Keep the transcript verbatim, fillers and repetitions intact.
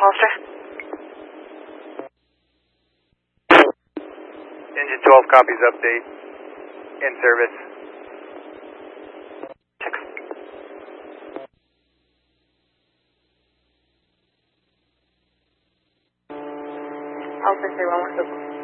Holster. Engine twelve copies update. In service. Check. Alpha three one one.